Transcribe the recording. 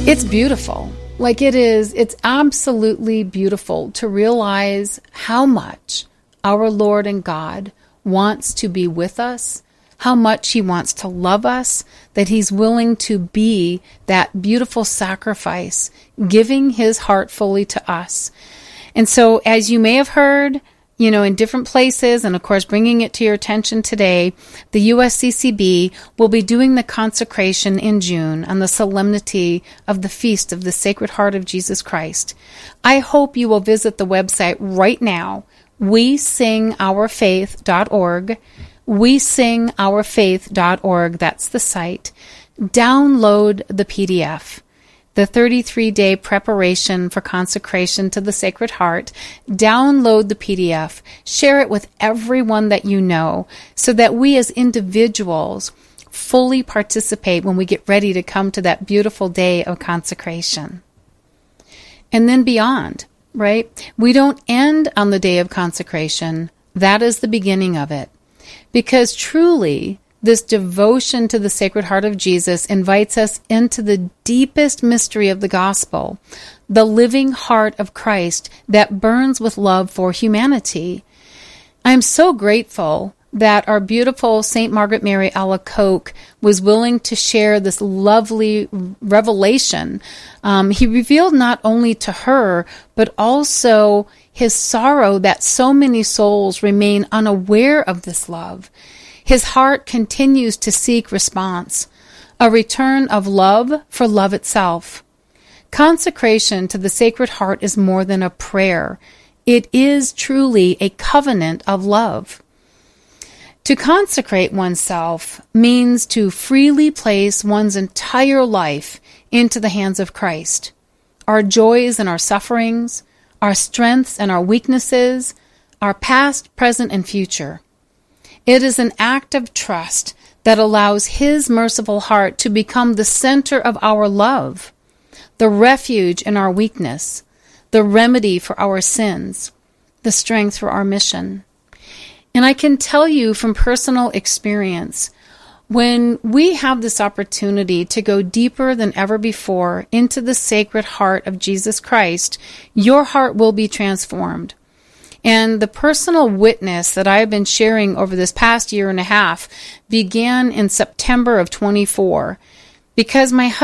It's beautiful. It's absolutely beautiful to realize how much our Lord and God wants to be with us, how much He wants to love us, that He's willing to be that beautiful sacrifice, giving His heart fully to us. And so, as you may have heard, in different places, and of course bringing it to your attention today, the USCCB will be doing the consecration in June on the solemnity of the Feast of the Sacred Heart of Jesus Christ. I hope you will visit the website right now, wesingourfaith.org, wesingourfaith.org, that's the site. Download the PDF. The 33-day preparation for consecration to the Sacred Heart. Download the PDF. Share it with everyone that you know so that we as individuals fully participate when we get ready to come to that beautiful day of consecration. And then beyond, right? We don't end on the day of consecration. That is the beginning of it. Because truly, this devotion to the Sacred Heart of Jesus invites us into the deepest mystery of the gospel, the living heart of Christ that burns with love for humanity. I'm so grateful that our beautiful St. Margaret Mary Alacoque was willing to share this lovely revelation. He revealed not only to her, but also his sorrow that so many souls remain unaware of this love. His heart continues to seek response, a return of love for love itself. Consecration to the Sacred Heart is more than a prayer. It is truly a covenant of love. To consecrate oneself means to freely place one's entire life into the hands of Christ. Our joys and our sufferings, our strengths and our weaknesses, our past, present, and future. It is an act of trust that allows His merciful heart to become the center of our love, the refuge in our weakness, the remedy for our sins, the strength for our mission. And I can tell you from personal experience, when we have this opportunity to go deeper than ever before into the Sacred Heart of Jesus Christ, your heart will be transformed. And the personal witness that I have been sharing over this past year and a half began in September of 24, because my